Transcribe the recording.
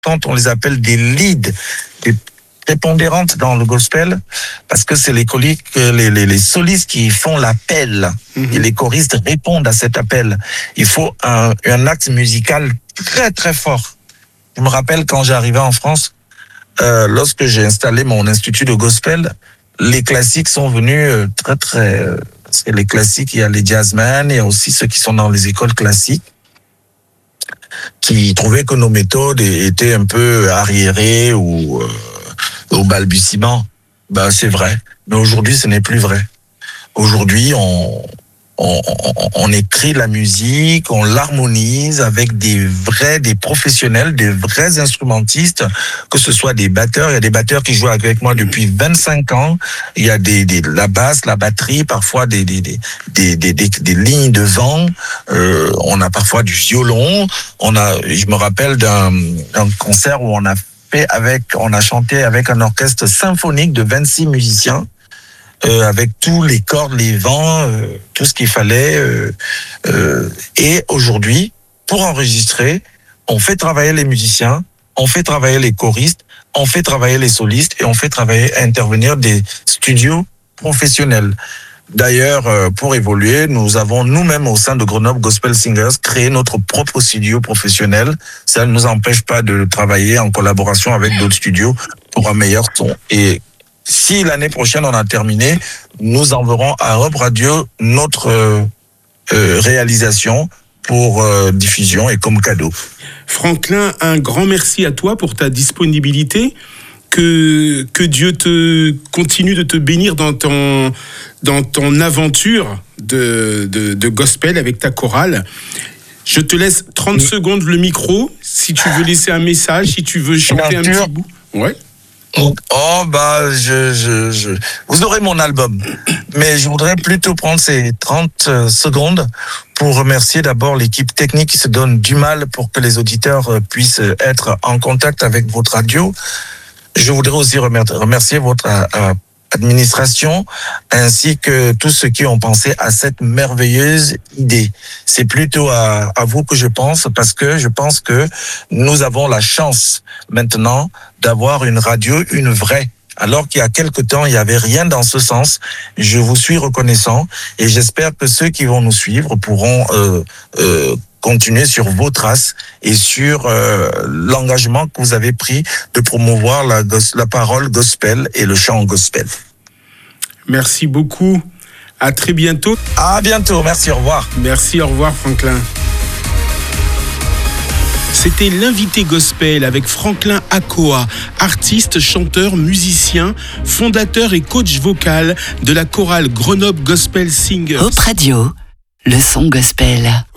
importantes, on les appelle des leads, des prépondérantes dans le gospel, parce que c'est les solistes qui font l'appel, et les choristes répondent à cet appel. Il faut un acte musical très très fort. Je me rappelle quand j'arrivais en France, lorsque j'ai installé mon institut de gospel, les classiques sont venus très très... parce que les classiques, il y a les jazzmen, il y a aussi ceux qui sont dans les écoles classiques, qui trouvaient que nos méthodes étaient un peu arriérées ou au balbutiement. Ben, c'est vrai. Mais aujourd'hui, ce n'est plus vrai. Aujourd'hui, on écrit la musique, on l'harmonise avec des professionnels, des vrais instrumentistes, que ce soit des batteurs. Il y a des batteurs qui jouent avec moi depuis 25 ans. Il y a la basse, la batterie, parfois des lignes de vent. On a parfois du violon. Je me rappelle d'un concert où on a chanté avec un orchestre symphonique de 26 musiciens. Avec tous les cordes, les vents, tout ce qu'il fallait. Et aujourd'hui, pour enregistrer, on fait travailler les musiciens, on fait travailler les choristes, on fait travailler les solistes et on fait intervenir des studios professionnels. D'ailleurs, pour évoluer, nous avons nous-mêmes au sein de Grenoble Gospel Singers créé notre propre studio professionnel. Ça ne nous empêche pas de travailler en collaboration avec d'autres studios pour un meilleur son. Et si l'année prochaine on a terminé, nous enverrons à Europe Radio notre réalisation pour diffusion et comme cadeau. Franklin, un grand merci à toi pour ta disponibilité. Que Dieu te continue de te bénir dans ton aventure de gospel avec ta chorale. Je te laisse 30 secondes le micro, si tu veux laisser un message, si tu veux chanter un petit bout. Ouais. Oh vous aurez mon album, mais je voudrais plutôt prendre ces 30 secondes pour remercier d'abord l'équipe technique qui se donne du mal pour que les auditeurs puissent être en contact avec votre radio. Je voudrais aussi remercier votre administration ainsi que tous ceux qui ont pensé à cette merveilleuse idée. C'est plutôt à vous que je pense, parce que je pense que nous avons la chance maintenant d'avoir une radio, une vraie. Alors qu'il y a quelque temps, il n'y avait rien dans ce sens. Je vous suis reconnaissant et j'espère que ceux qui vont nous suivre pourront continuer sur vos traces et sur l'engagement que vous avez pris de promouvoir la parole gospel et le chant gospel. Merci beaucoup. À très bientôt. À bientôt. Merci. Au revoir. Merci. Au revoir, Franklin. C'était l'invité gospel avec Franklin Akoa, artiste, chanteur, musicien, fondateur et coach vocal de la chorale Grenoble Gospel Singers. Europe Radio, le son gospel.